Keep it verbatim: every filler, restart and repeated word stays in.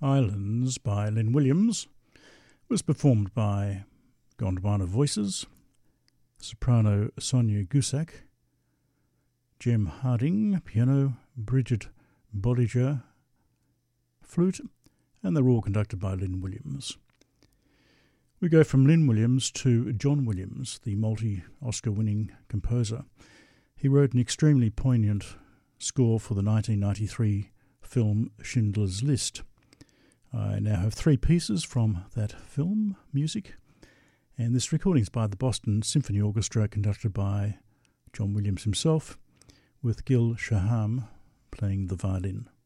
Islands by Lynn Williams was performed by Gondwana Voices, soprano Sonia Gusak, Jem Harding, piano, Bridget Bolliger, flute, and they're all conducted by Lynn Williams. We go from Lynn Williams to John Williams, the multi-Oscar-winning composer. He wrote an extremely poignant score for the nineteen ninety-three film Schindler's List. I now have three pieces from that film music, and this recording is by the Boston Symphony Orchestra, conducted by John Williams himself, with Gil Shaham playing the violin.